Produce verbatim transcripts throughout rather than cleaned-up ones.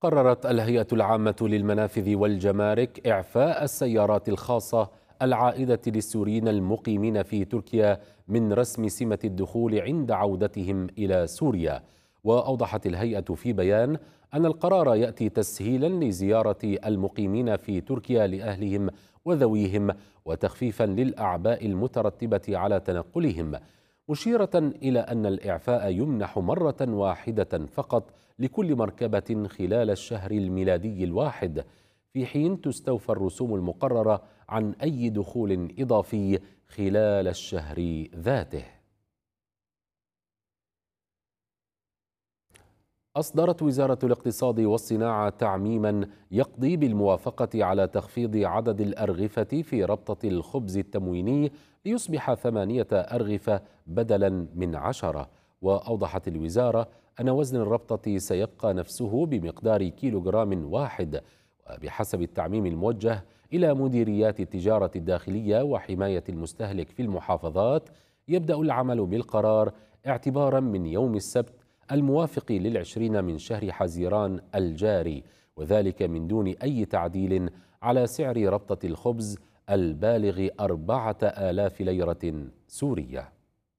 قررت الهيئة العامة للمنافذ والجمارك إعفاء السيارات الخاصة العائدة للسوريين المقيمين في تركيا من رسم سمة الدخول عند عودتهم إلى سوريا. وأوضحت الهيئة في بيان أن القرار يأتي تسهيلا لزيارة المقيمين في تركيا لأهلهم وذويهم وتخفيفا للأعباء المترتبة على تنقلهم، مشيرة إلى أن الإعفاء يمنح مرة واحدة فقط لكل مركبة خلال الشهر الميلادي الواحد، في حين تستوفى الرسوم المقررة عن أي دخول إضافي خلال الشهر ذاته. أصدرت وزارة الاقتصاد والصناعة تعميما يقضي بالموافقة على تخفيض عدد الأرغفة في ربطة الخبز التمويني ليصبح ثمانية أرغفة بدلا من عشرة. وأوضحت الوزارة أن وزن الربطة سيبقى نفسه بمقدار كيلوغرام واحد. وبحسب التعميم الموجه إلى مديريات التجارة الداخلية وحماية المستهلك في المحافظات، يبدأ العمل بالقرار اعتبارا من يوم السبت الموافق للعشرين من شهر حزيران الجاري، وذلك من دون أي تعديل على سعر ربطة الخبز البالغ أربعة آلاف ليرة سورية.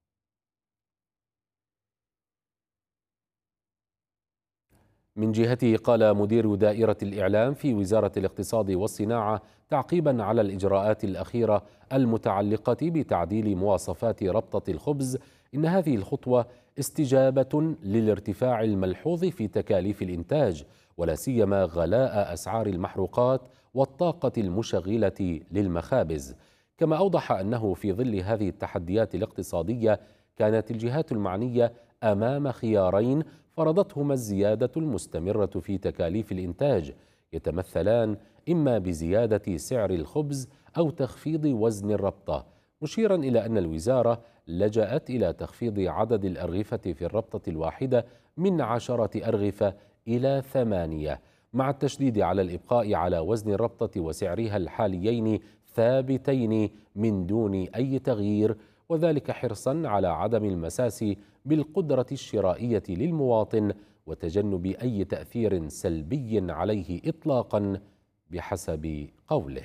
من جهته قال مدير دائرة الإعلام في وزارة الاقتصاد والصناعة تعقيبا على الإجراءات الأخيرة المتعلقة بتعديل مواصفات ربطة الخبز إن هذه الخطوة استجابة للارتفاع الملحوظ في تكاليف الإنتاج، ولا سيما غلاء أسعار المحروقات والطاقة المشغلة للمخابز. كما أوضح أنه في ظل هذه التحديات الاقتصادية كانت الجهات المعنية أمام خيارين فرضتهما الزيادة المستمرة في تكاليف الإنتاج، يتمثلان إما بزيادة سعر الخبز أو تخفيض وزن الربطة، مشيرا إلى أن الوزارة لجأت إلى تخفيض عدد الأرغفة في الربطة الواحدة من عشرة أرغفة إلى ثمانية، مع التشديد على الإبقاء على وزن الربطة وسعرها الحاليين ثابتين من دون أي تغيير، وذلك حرصا على عدم المساس بالقدرة الشرائية للمواطن وتجنب أي تأثير سلبي عليه إطلاقا بحسب قوله.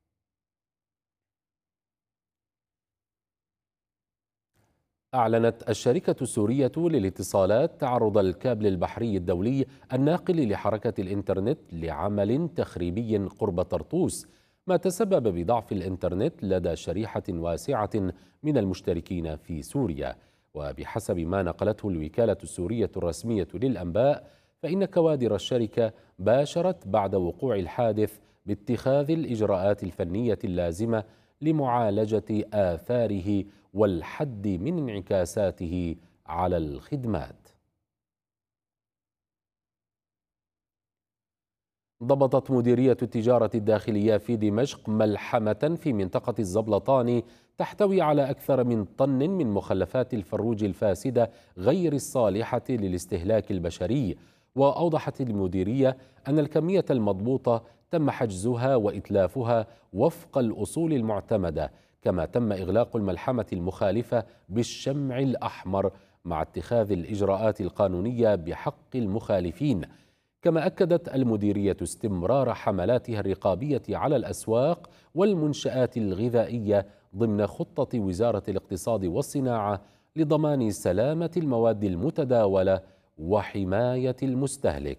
أعلنت الشركة السورية للاتصالات تعرض الكابل البحري الدولي الناقل لحركة الإنترنت لعمل تخريبي قرب طرطوس، ما تسبب بضعف الإنترنت لدى شريحة واسعة من المشتركين في سوريا. وبحسب ما نقلته الوكالة السورية الرسمية للأنباء، فإن كوادر الشركة باشرت بعد وقوع الحادث باتخاذ الإجراءات الفنية اللازمة لمعالجة آثاره والحد من انعكاساته على الخدمات. ضبطت مديرية التجارة الداخلية في دمشق ملحمة في منطقة الزبلطاني تحتوي على أكثر من طن من مخلفات الفروج الفاسدة غير الصالحة للاستهلاك البشري. وأوضحت المديرية أن الكمية المضبوطة تم حجزها وإتلافها وفق الأصول المعتمدة، كما تم إغلاق الملحمة المخالفة بالشمع الأحمر مع اتخاذ الإجراءات القانونية بحق المخالفين. كما أكدت المديرية استمرار حملاتها الرقابية على الأسواق والمنشآت الغذائية ضمن خطة وزارة الاقتصاد والصناعة لضمان سلامة المواد المتداولة وحماية المستهلك.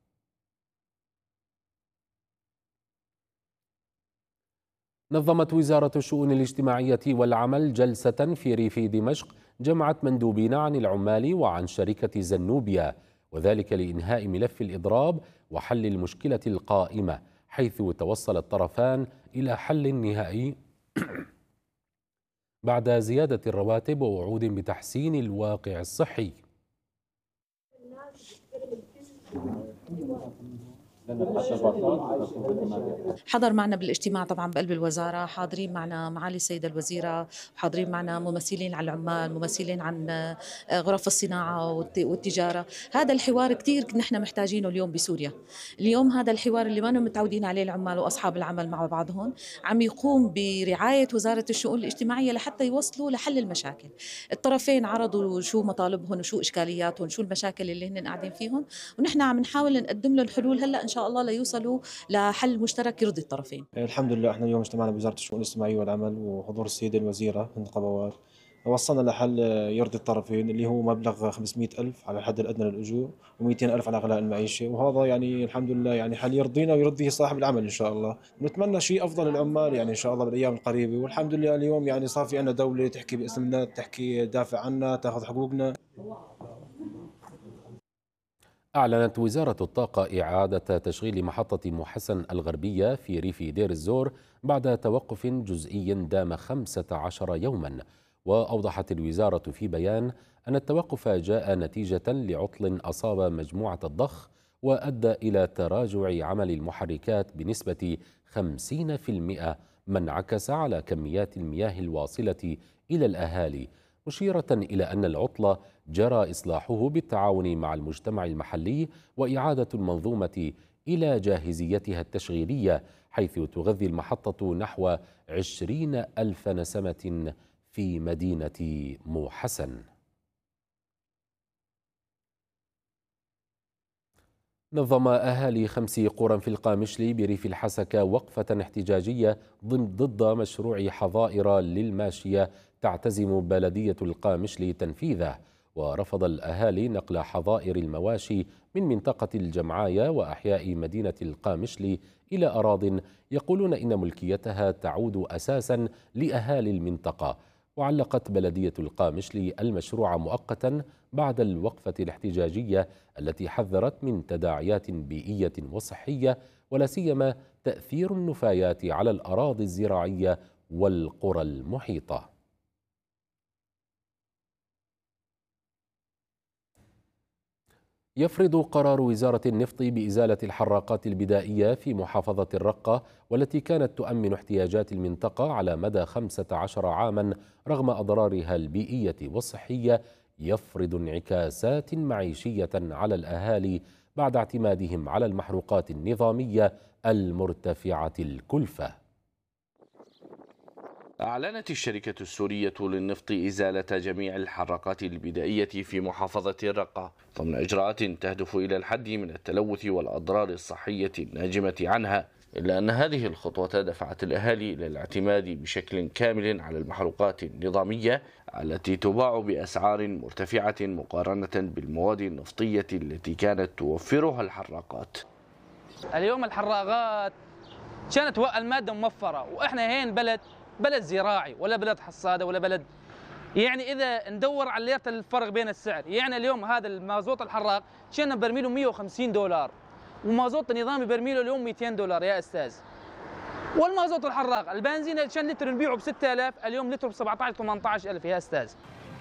نظمت وزارة الشؤون الاجتماعية والعمل جلسة في ريف دمشق جمعت مندوبين عن العمال وعن شركة زنوبيا، وذلك لإنهاء ملف الإضراب وحل المشكلة القائمة، حيث توصل الطرفان إلى حل نهائي بعد زيادة الرواتب ووعود بتحسين الواقع الصحي. حضر معنا بالاجتماع طبعا بقلب الوزارة، حاضرين معنا معالي السيدة الوزيرة، حاضرين معنا ممثلين عن العمال، ممثلين عن غرف الصناعة والتجارة. هذا الحوار كثير نحن محتاجينه اليوم بسوريا. اليوم هذا الحوار اللي ما متعودين عليه العمال وأصحاب العمل مع بعضهم عم يقوم برعاية وزارة الشؤون الاجتماعية لحتى يوصلوا لحل المشاكل. الطرفين عرضوا شو مطالبهم وشو إشكالياتهم وشو المشاكل اللي هن قاعدين فيهم، ونحن عم نحاول نقدم لهم حلول هلا إن شاء الله ليوصلوا لحل مشترك يرضي الطرفين. الحمد لله احنا اليوم اجتمعنا بوزارة الشؤون الاجتماعية والعمل وحضور السيدة الوزيرة هند قبوات، وصلنا لحل يرضي الطرفين اللي هو مبلغ خمسمئة ألف على الحد الأدنى للأجور ومئتين ألف على غلاء المعيشة، وهذا يعني الحمد لله يعني حل يرضينا ويرضيه صاحب العمل إن شاء الله. نتمنى شيء أفضل للعمال يعني إن شاء الله بالأيام القريبة، والحمد لله اليوم يعني صار في عندنا دولة تحكي باسمنا، تحكي دافع عنا، تأخذ حقوقنا. أعلنت وزارة الطاقة إعادة تشغيل محطة محسن الغربية في ريف دير الزور بعد توقف جزئي دام خمسة عشر يوما. وأوضحت الوزارة في بيان أن التوقف جاء نتيجة لعطل أصاب مجموعة الضخ وأدى إلى تراجع عمل المحركات بنسبة خمسين بالمئة، ما انعكس على كميات المياه الواصلة إلى الأهالي، مشيرة إلى أن العطل جرى إصلاحه بالتعاون مع المجتمع المحلي وإعادة المنظومة إلى جاهزيتها التشغيلية، حيث تغذي المحطة نحو عشرين ألف نسمة في مدينة موحسن. نظم أهالي خمس قرى في القامشلي بريف الحسكة وقفة احتجاجية ضد مشروع حظائر للماشية تعتزم بلدية القامشلي تنفيذه. ورفض الأهالي نقل حظائر المواشي من منطقة الجمعاية وأحياء مدينة القامشلي إلى أراضٍ يقولون إن ملكيتها تعود أساسا لأهالي المنطقة. وعلقت بلدية القامشلي المشروع مؤقتا بعد الوقفة الاحتجاجية التي حذرت من تداعيات بيئية وصحية ولا سيما تأثير النفايات على الأراضي الزراعية والقرى المحيطة. يفرض قرار وزارة النفط بإزالة الحراقات البدائية في محافظة الرقة والتي كانت تؤمن احتياجات المنطقة على مدى خمسة عشر عاما رغم أضرارها البيئية والصحية، يفرض انعكاسات معيشية على الأهالي بعد اعتمادهم على المحروقات النظامية المرتفعة الكلفة. أعلنت الشركة السورية للنفط إزالة جميع الحراقات البدائية في محافظة الرقة ضمن إجراءات تهدف إلى الحد من التلوث والأضرار الصحية الناجمة عنها، إلا أن هذه الخطوة دفعت الأهالي إلى الاعتماد بشكل كامل على المحروقات النظامية التي تباع بأسعار مرتفعة مقارنة بالمواد النفطية التي كانت توفرها الحراقات. اليوم الحراقات كانت المادة موفرة، وإحنا هين بلد بلد زراعي ولا بلد حصادة ولا بلد، يعني إذا ندور على ليرة الفرق بين السعر، يعني اليوم هذا المازوت الحراق كان برميله مئة وخمسين دولار ومازوت النظامي برميله اليوم مئتين دولار يا أستاذ. والمازوت الحراق البنزين كان لتر نبيعه ب ستة آلاف، اليوم لتر ب سبعة عشر ثمانية عشر ألف يا أستاذ.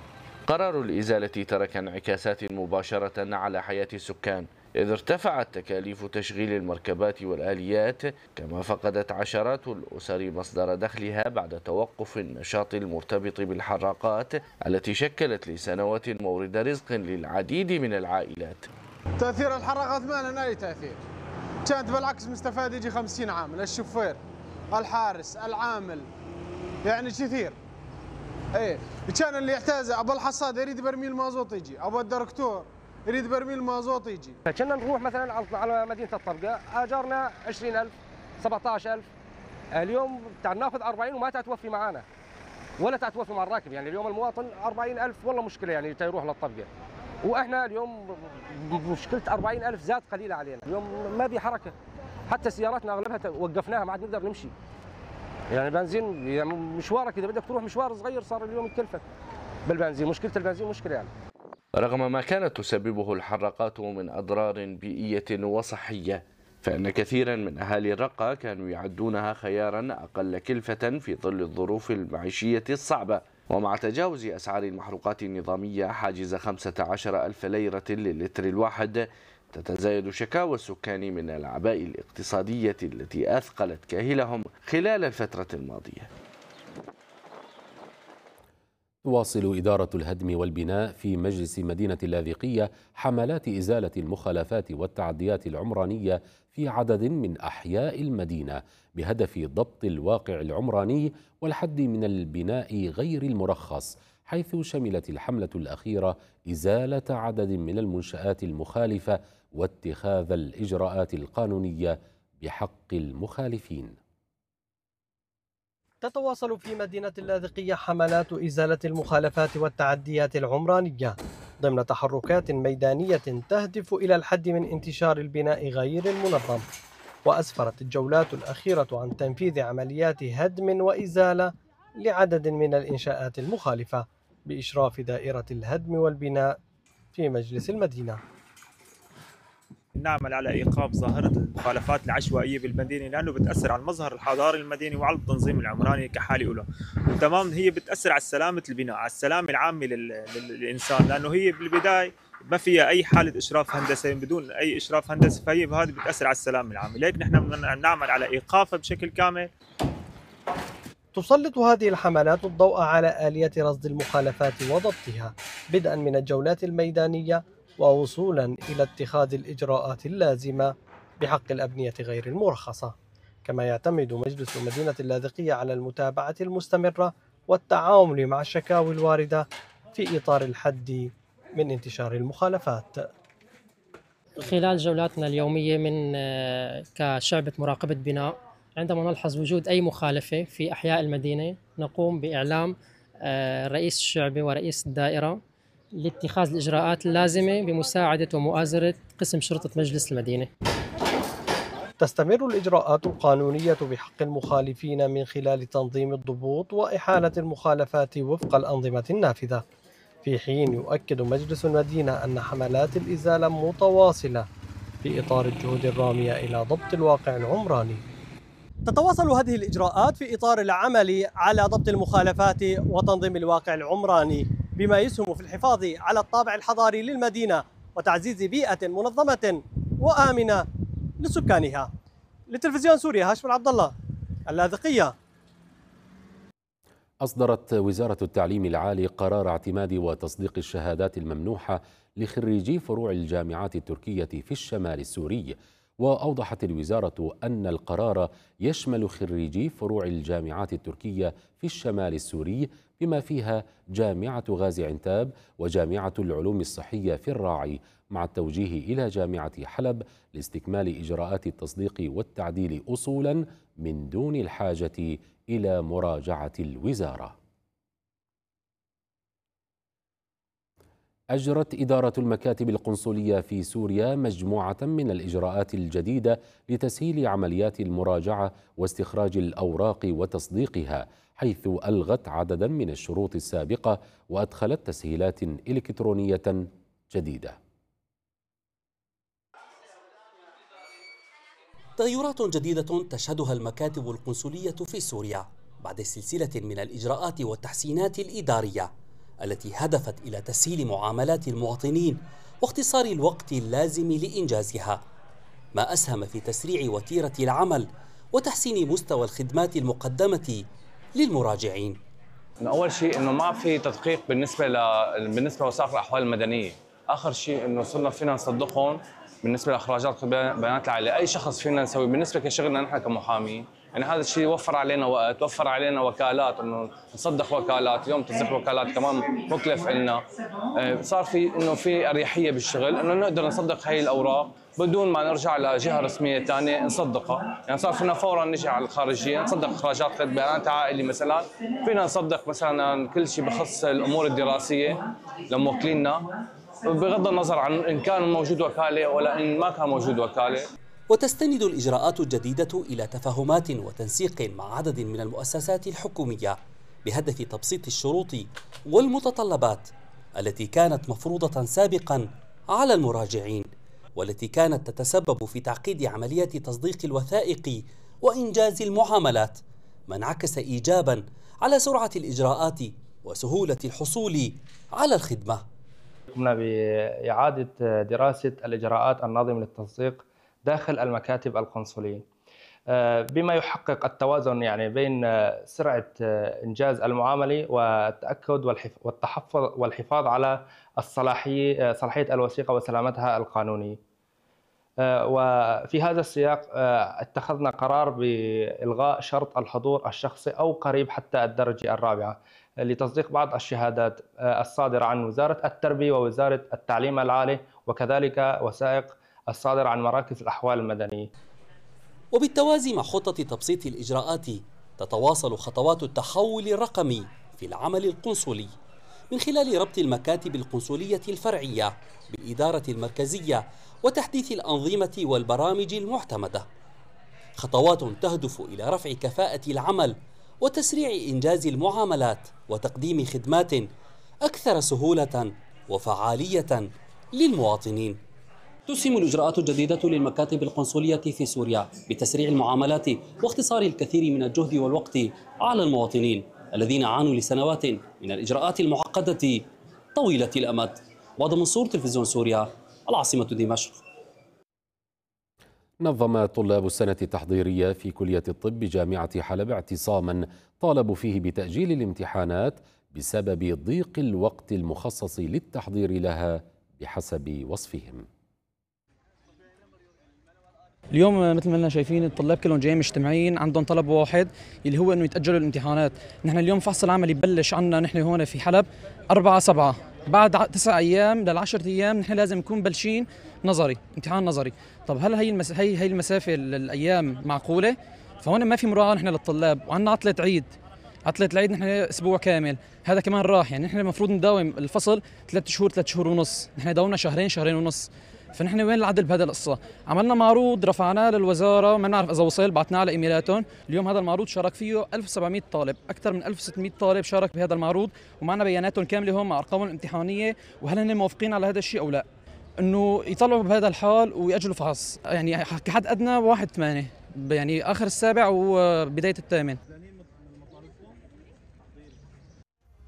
قرار الإزالة ترك انعكاسات مباشرة على حياة السكان، إذ ارتفعت تكاليف تشغيل المركبات والآليات، كما فقدت عشرات الأسر مصدر دخلها بعد توقف النشاط المرتبط بالحراقات التي شكلت لسنوات مورد رزق للعديد من العائلات. تأثير الحراقات ما لنا أي تأثير، كانت بالعكس مستفاد يجي خمسين عام، الشوفير، الحارس، العامل، يعني كثير. ايه كان اللي يحتاج ابو الحصاد يريد برميل مازوت يجي، ابو الدكتور يريد برميل مازوت يجي. كنا نروح مثلا على مدينه الطبقه اجرنا عشرين ألف سبعة عشر ألف، اليوم تعال ناخذ أربعين وما تتوفي معانا ولا تتوفي مع الراكب، يعني اليوم المواطن أربعين ألف والله مشكله يعني يروح للطبقه، واحنا اليوم مشكله أربعين ألف زاد قليله علينا، اليوم ما بي حركه، حتى سياراتنا اغلبها وقفناها ما عاد نقدر نمشي. يعني بنزين يعني مشوارك اذا بدك تروح مشوار صغير صار اليوم يكلفك بالبنزين، مشكله البنزين مشكله يعني. رغم ما كانت تسببه الحراقات من أضرار بيئية وصحية، فإن كثيرا من أهالي الرقة كانوا يعدونها خيارا أقل كلفة في ظل الظروف المعيشية الصعبة، ومع تجاوز أسعار المحروقات النظامية حاجز خمسة عشر ألف ليرة للتر الواحد، تتزايد شكاوى السكان من الأعباء الاقتصادية التي أثقلت كاهلهم خلال الفترة الماضية. تواصل إدارة الهدم والبناء في مجلس مدينة اللاذقية حملات إزالة المخالفات والتعديات العمرانية في عدد من أحياء المدينة بهدف ضبط الواقع العمراني والحد من البناء غير المرخص، حيث شملت الحملة الأخيرة إزالة عدد من المنشآت المخالفة واتخاذ الإجراءات القانونية بحق المخالفين. تتواصل في مدينة اللاذقية حملات إزالة المخالفات والتعديات العمرانية ضمن تحركات ميدانية تهدف إلى الحد من انتشار البناء غير المنظم. وأسفرت الجولات الأخيرة عن تنفيذ عمليات هدم وإزالة لعدد من الإنشاءات المخالفة بإشراف دائرة الهدم والبناء في مجلس المدينة. نعمل على إيقاف ظاهرة المخالفات العشوائية بالمدينة، لأنه بتأثر على المظهر الحضاري المديني وعلى التنظيم العمراني كحال له. تمام، هي بتأثر على سلامة البناء، على السلامة العامة للإنسان، لأنه هي بالبداية ما فيها أي حالة إشراف هندسي، بدون أي إشراف هندسي، فهي بهذه بتأثر على السلامة العامة، لذلك نحن بدنا نعمل على إيقافها بشكل كامل. تسلط هذه الحملات الضوء على آلية رصد المخالفات وضبطها بدءا من الجولات الميدانية ووصولا إلى اتخاذ الإجراءات اللازمة بحق الأبنية غير المرخصة. كما يعتمد مجلس مدينة اللاذقية على المتابعة المستمرة والتعامل مع الشكاوي الواردة في إطار الحد من انتشار المخالفات. خلال جولاتنا اليومية من كشعبة مراقبة بناء، عندما نلحظ وجود أي مخالفة في أحياء المدينة نقوم بإعلام رئيس الشعبة ورئيس الدائرة لاتخاذ الإجراءات اللازمة بمساعدة ومؤازرة قسم شرطة مجلس المدينة. تستمر الإجراءات القانونية بحق المخالفين من خلال تنظيم الضبوط وإحالة المخالفات وفق الأنظمة النافذة، في حين يؤكد مجلس المدينة أن حملات الإزالة متواصلة في إطار الجهود الرامية إلى ضبط الواقع العمراني. تتواصل هذه الإجراءات في إطار العمل على ضبط المخالفات وتنظيم الواقع العمراني، بما يسهم في الحفاظ على الطابع الحضاري للمدينة وتعزيز بيئة منظمة وآمنة لسكانها. لتلفزيون سوريا، هاشم عبد الله، اللاذقية. أصدرت وزارة التعليم العالي قرار اعتماد وتصديق الشهادات الممنوحة لخريجي فروع الجامعات التركية في الشمال السوري. وأوضحت الوزارة أن القرار يشمل خريجي فروع الجامعات التركية في الشمال السوري بما فيها جامعة غازي عنتاب وجامعة العلوم الصحية في الراعي، مع التوجيه إلى جامعة حلب لاستكمال إجراءات التصديق والتعديل أصولا من دون الحاجة إلى مراجعة الوزارة. أجرت إدارة المكاتب القنصلية في سوريا مجموعة من الإجراءات الجديدة لتسهيل عمليات المراجعة واستخراج الأوراق وتصديقها، حيث ألغت عددا من الشروط السابقة وأدخلت تسهيلات إلكترونية جديدة. تغيرات جديدة تشهدها المكاتب القنصلية في سوريا بعد سلسلة من الإجراءات والتحسينات الإدارية التي هدفت إلى تسهيل معاملات المواطنين واختصار الوقت اللازم لإنجازها، ما أسهم في تسريع وتيرة العمل وتحسين مستوى الخدمات المقدمة للمراجعين. أول شيء إنه ما في تدقيق بالنسبة ل بالنسبة لوثائق الأحوال المدنية، آخر شيء إنه صرنا فينا نصدقهم بالنسبة لإخراجات بيانات العائلة، أي شخص فينا نسوي بالنسبة لشغلنا نحن كمحامين. يعني هذا الشيء وفر علينا وقت، وفر علينا وكالات، انه نصدق وكالات، اليوم تصديق وكالات كمان مكلف لنا. صار في انه في اريحيه بالشغل، انه نقدر نصدق هي الاوراق بدون ما نرجع لجهه رسميه ثانيه نصدقها، يعني صار فينا فورا نجي على الخارجيه نصدق اخراجات بيانات عائلي مثلا، فينا نصدق مثلا كل شيء بخص الامور الدراسيه لموكلينا، بغض النظر عن ان كان موجود وكاله ولا ان ما كان موجود وكاله. وتستند الإجراءات الجديدة إلى تفاهمات وتنسيق مع عدد من المؤسسات الحكومية بهدف تبسيط الشروط والمتطلبات التي كانت مفروضة سابقا على المراجعين، والتي كانت تتسبب في تعقيد عمليات تصديق الوثائق وإنجاز المعاملات، ما انعكس إيجابا على سرعة الإجراءات وسهولة الحصول على الخدمة. قمنا بإعادة دراسة الإجراءات الناظمة للتنسيق داخل المكاتب القنصلية بما يحقق التوازن يعني بين سرعة إنجاز المعاملة والتأكد والتحفظ والحفاظ على الصلاحية صلاحية الوثيقة وسلامتها القانونية. وفي هذا السياق اتخذنا قرار بإلغاء شرط الحضور الشخصي أو قريب حتى الدرجة الرابعة لتصديق بعض الشهادات الصادرة عن وزارة التربية ووزارة التعليم العالي وكذلك وثائق الصادرة عن مراكز الأحوال المدنية. وبالتوازي مع خطة تبسيط الإجراءات تتواصل خطوات التحول الرقمي في العمل القنصلي من خلال ربط المكاتب القنصلية الفرعية بالإدارة المركزية وتحديث الأنظمة والبرامج المعتمدة، خطوات تهدف إلى رفع كفاءة العمل وتسريع إنجاز المعاملات وتقديم خدمات أكثر سهولة وفعالية للمواطنين. تسهم الإجراءات الجديدة للمكاتب القنصلية في سوريا بتسريع المعاملات واختصار الكثير من الجهد والوقت على المواطنين الذين عانوا لسنوات من الإجراءات المعقدة طويلة الأمد. وهذا منصور، تلفزيون سوريا، العاصمة دمشق. نظم طلاب السنة التحضيرية في كلية الطب بجامعة حلب اعتصاما طالبوا فيه بتأجيل الامتحانات بسبب ضيق الوقت المخصص للتحضير لها بحسب وصفهم. اليوم مثل ما لنا شايفين الطلاب كلهم جايين مجتمعين عندهم طلب واحد اللي هو انه يتأجلوا الامتحانات. نحن اليوم فحص العمل يبلش عنا نحن هون في حلب أربعة سبعة، بعد تسع ايام للعشر ايام نحن لازم نكون بلشين نظري، امتحان نظري. طب هل هي المس... هي هي المسافه الايام معقوله؟ فهون ما في مراعاه نحن للطلاب، وعندنا عطله عيد، عطله العيد نحن اسبوع كامل، هذا كمان راح. يعني نحن المفروض نداوم الفصل ثلاث شهور ثلاث شهور ونص، نحن داومنا شهرين شهرين ونص. فنحن وين العدل بهذا القصه؟ عملنا معروض رفعناه للوزاره، ما نعرف اذا وصل، بعثناه على ايميلاتهم. اليوم هذا المعروض شارك فيه ألف وسبعمئة طالب، اكثر من ألف وستمئة طالب شارك بهذا المعروض، ومعنا بياناتهم كامله هون مع ارقامهم الامتحانيه، وهل هن موافقين على هذا الشيء او لا. انه يطلعوا بهذا الحال ويأجلوا فحص، يعني كحد ادنى واحد ثمانية، يعني اخر السابع وبدايه الثامن.